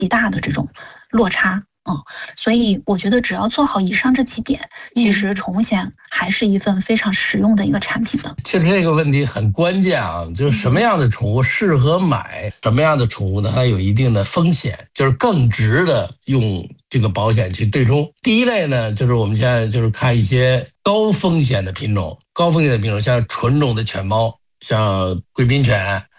极大的这种落差。所以我觉得只要做好以上这几点，其实宠物险还是一份非常实用的一个产品的。 其实这个问题很关键啊，就是什么样的宠物适合买，什么样的宠物呢，它有一定的风险，就是更值得用这个保险去对冲。第一类呢，就是我们现在就是看一些高风险的品种，像纯种的犬猫，像贵宾犬，